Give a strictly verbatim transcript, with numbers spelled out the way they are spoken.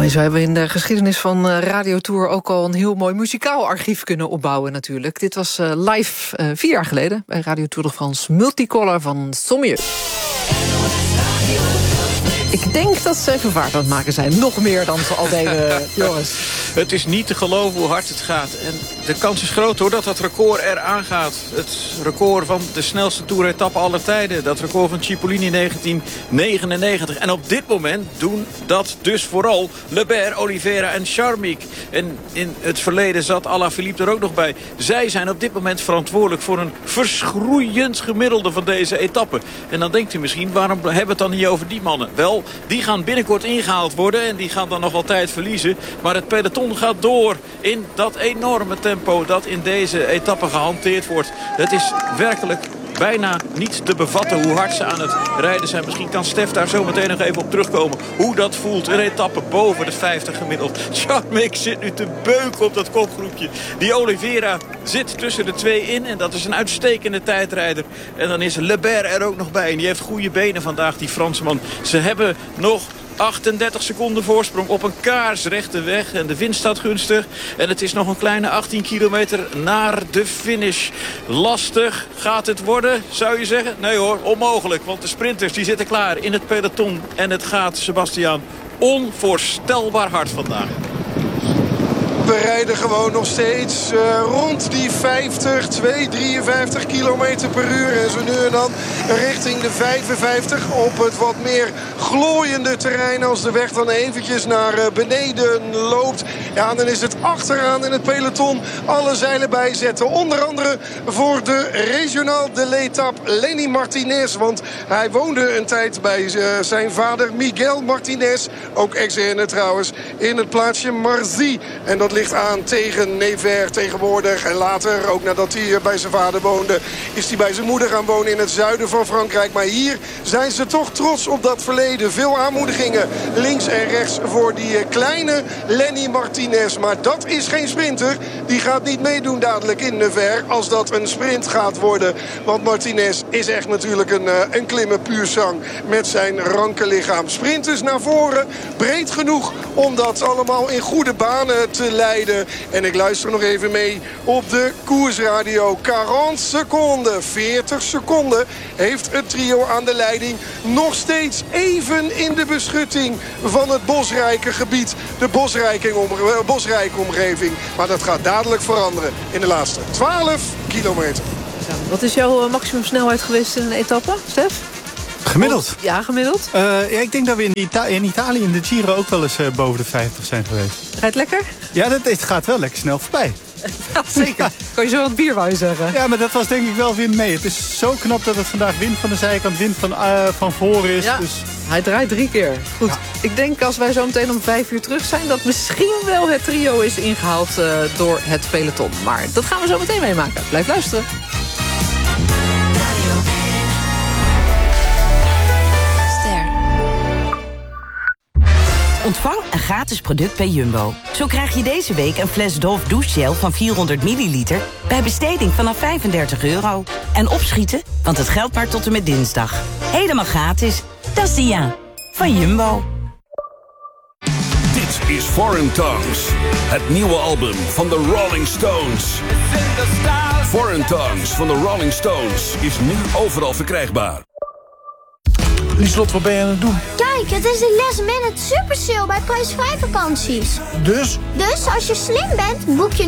En zo hebben we in de geschiedenis van Radio Tour ook al een heel mooi muzikaal archief kunnen opbouwen natuurlijk. Dit was uh, live uh, vier jaar geleden bij Radio Tour de France Multicolor van Sommieu. Ik denk dat ze even vaart aan het maken zijn. Nog meer dan ze al deden, jongens. Het is niet te geloven hoe hard het gaat. En de kans is groot hoor dat dat record eraan gaat. Het record van de snelste toeretappe aller tijden. Dat record van Cipollini negentien negenennegentig. En op dit moment doen dat dus vooral Lebert, Oliveira en Charmic. En in het verleden zat Alaphilippe er ook nog bij. Zij zijn op dit moment verantwoordelijk voor een verschroeiend gemiddelde van deze etappe. En dan denkt u misschien, waarom hebben we het dan niet over die mannen? Wel, die gaan binnenkort ingehaald worden en die gaan dan nog wel tijd verliezen. Maar het peloton gaat door in dat enorme tempo dat in deze etappe gehanteerd wordt. Het is werkelijk bijna niet te bevatten hoe hard ze aan het rijden zijn. Misschien kan Stef daar zo meteen nog even op terugkomen. Hoe dat voelt. Een etappe boven de vijftig gemiddeld. Charmic zit nu te beuken op dat kopgroepje. Die Oliveira zit tussen de twee in. En dat is een uitstekende tijdrijder. En dan is Lebert er ook nog bij. En die heeft goede benen vandaag, die Fransman. Ze hebben nog achtendertig seconden voorsprong op een kaarsrechte weg. En de wind staat gunstig. En het is nog een kleine achttien kilometer naar de finish. Lastig gaat het worden, zou je zeggen? Nee hoor, onmogelijk. Want de sprinters die zitten klaar in het peloton. En het gaat, Sebastiaan, onvoorstelbaar hard vandaag. We rijden gewoon nog steeds uh, rond die vijftig, twee, drieënvijftig kilometer per uur. En zo nu en dan richting de vijfenvijftig op het wat meer glooiende terrein. Als de weg dan eventjes naar uh, beneden loopt. Ja, dan is het achteraan in het peloton alle zeilen bijzetten. Onder andere voor de Regional de l'Etape Lenny Martinez. Want hij woonde een tijd bij uh, zijn vader Miguel Martinez. Ook ex-renner trouwens. In het plaatsje Marzy. En dat ligt aan tegen Nevers tegenwoordig. En later, ook nadat hij bij zijn vader woonde, is hij bij zijn moeder gaan wonen in het zuiden van Frankrijk. Maar hier zijn ze toch trots op dat verleden. Veel aanmoedigingen links en rechts voor die kleine Lenny Martinez. Maar dat is geen sprinter. Die gaat niet meedoen dadelijk in Nevers als dat een sprint gaat worden. Want Martinez is echt natuurlijk een, een klimmen puur sang met zijn ranke lichaam. Sprinters naar voren, breed genoeg om dat allemaal in goede banen te leiden. En ik luister nog even mee op de koersradio. quarante seconden, veertig seconden heeft het trio aan de leiding. Nog steeds even in de beschutting van het bosrijke gebied. De bosrijke omgeving. Maar dat gaat dadelijk veranderen in de laatste twaalf kilometer. Wat is jouw maximum snelheid geweest in een etappe, Stef? Gemiddeld? Ja, gemiddeld. Uh, ja, ik denk dat we in, Ita in Italië in de Giro ook wel eens uh, boven de vijftig zijn geweest. Rijdt lekker? Ja, dat, het gaat wel lekker snel voorbij. Ja, zeker. Ja. Kan je zo wat bier, wou je zeggen? Ja, maar dat was denk ik wel wind mee. Het is zo knap dat het vandaag wind van de zijkant, wind van, uh, van voren is. Ja, dus... hij draait drie keer. Goed, ja. Ik denk als wij zo meteen om vijf uur terug zijn, dat misschien wel het trio is ingehaald uh, door het peloton. Maar dat gaan we zo meteen meemaken. Blijf luisteren. Ontvang een gratis product bij Jumbo. Zo krijg je deze week een fles Dove douchegel van vierhonderd milliliter... bij besteding vanaf vijfendertig euro. En opschieten, want het geldt maar tot en met dinsdag. Helemaal gratis. Dat is de ja van Jumbo. Dit is Foreign Tongues. Het nieuwe album van de Rolling Stones. Foreign Tongues van de Rolling Stones is nu overal verkrijgbaar. Lieslot, wat ben je aan het doen? Kijk, het is de last minute super sale bij Prijs vrij vakanties. Dus? Dus als je slim bent, boek je